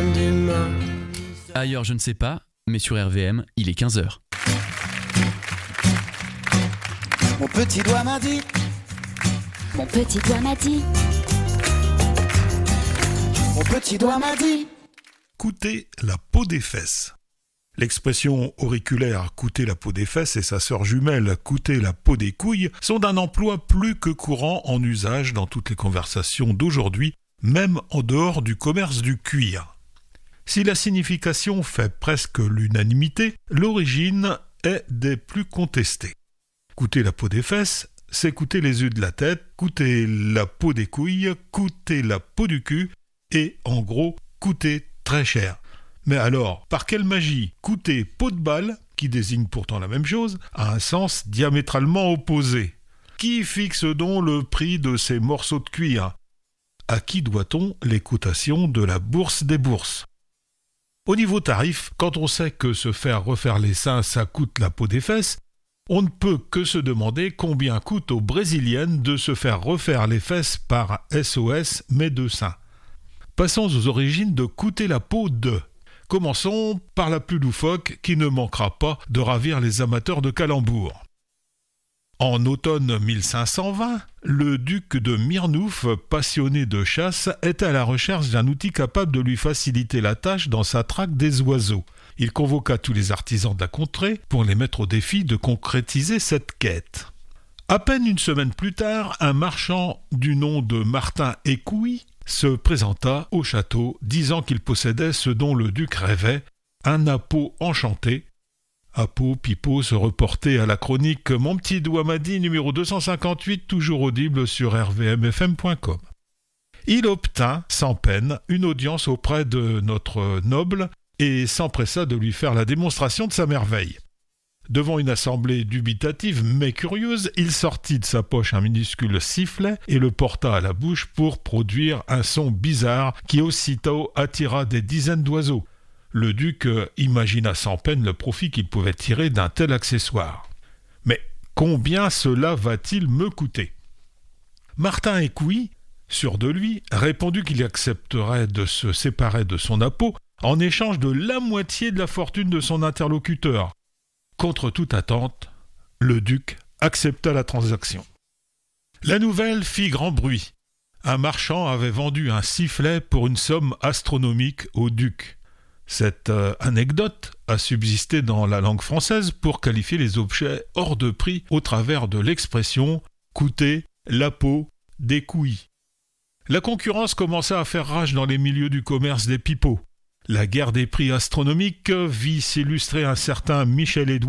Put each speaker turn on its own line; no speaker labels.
Ailleurs, je ne sais pas, mais sur RVM, il est 15h.
Mon petit doigt m'a dit.
Mon petit doigt m'a dit.
Mon petit doigt m'a dit.
Coûter la peau des fesses. L'expression auriculaire « coûter la peau des fesses » et sa sœur jumelle « coûter la peau des couilles » sont d'un emploi plus que courant en usage dans toutes les conversations d'aujourd'hui, même en dehors du commerce du cuir. Si la signification fait presque l'unanimité, l'origine est des plus contestées. Coûter la peau des fesses, c'est coûter les yeux de la tête, coûter la peau des couilles, coûter la peau du cul et, en gros, coûter très cher. Mais alors, par quelle magie coûter peau de balle, qui désigne pourtant la même chose, a un sens diamétralement opposé? Qui fixe donc le prix de ces morceaux de cuir? À qui doit-on les cotations de la bourse des bourses? Au niveau tarif, quand on sait que se faire refaire les seins, ça coûte la peau des fesses, on ne peut que se demander combien coûte aux Brésiliennes de se faire refaire les fesses par SOS Médecins. Passons aux origines de coûter la peau de. Commençons par la plus loufoque qui ne manquera pas de ravir les amateurs de calembours. En automne 1520, le duc de Miernouf, passionné de chasse, était à la recherche d'un outil capable de lui faciliter la tâche dans sa traque des oiseaux. Il convoqua tous les artisans de la contrée pour les mettre au défi de concrétiser cette quête. À peine une semaine plus tard, un marchand du nom de Martin Écouis se présenta au château, disant qu'il possédait ce dont le duc rêvait, un appeau enchanté. Appeau Pipeau se reportait à la chronique Mon petit doigt m'a dit, numéro 258, toujours audible sur rvmfm.com. Il obtint, sans peine, une audience auprès de notre noble et s'empressa de lui faire la démonstration de sa merveille. Devant une assemblée dubitative mais curieuse, il sortit de sa poche un minuscule sifflet et le porta à la bouche pour produire un son bizarre qui aussitôt attira des dizaines d'oiseaux. Le duc imagina sans peine le profit qu'il pouvait tirer d'un tel accessoire. Mais combien cela va-t-il me coûter? Martin Écouis, sûr de lui, répondit qu'il accepterait de se séparer de son appeau en échange de la moitié de la fortune de son interlocuteur. Contre toute attente, le duc accepta la transaction. La nouvelle fit grand bruit. Un marchand avait vendu un sifflet pour une somme astronomique au duc. Cette anecdote a subsisté dans la langue française pour qualifier les objets hors de prix au travers de l'expression « coûter la peau des couilles ». La concurrence commença à faire rage dans les milieux du commerce des pipeaux. La guerre des prix astronomiques vit s'illustrer un certain Michel Édouard